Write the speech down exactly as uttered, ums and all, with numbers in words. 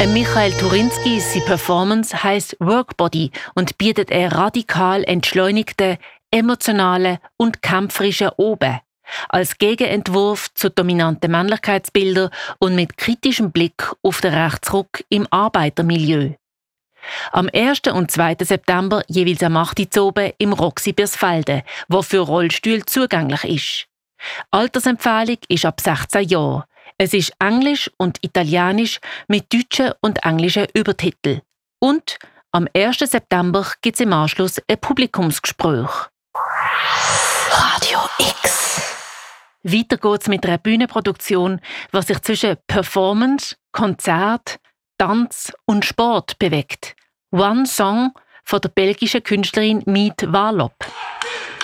Michael Turinski, seine Performance heisst Workbody und bietet einen radikal entschleunigten, emotionalen und kämpferischen Oben. Als Gegenentwurf zu dominanten Männlichkeitsbildern und mit kritischem Blick auf den Rechtsruck im Arbeitermilieu. Am ersten und zweiten September jeweils am acht Uhr oben im Roxy Birsfelden, wo für Rollstühle zugänglich ist. Altersempfehlung ist ab sechzehn Jahren. Es ist Englisch und Italienisch mit deutschen und englischen Übertiteln. Und am ersten September gibt es im Anschluss ein Publikumsgespräch. Radio X. Weiter geht's mit einer Bühnenproduktion, was sich zwischen Performance, Konzert, Tanz und Sport bewegt. One Song von der belgischen Künstlerin Miet Wallop.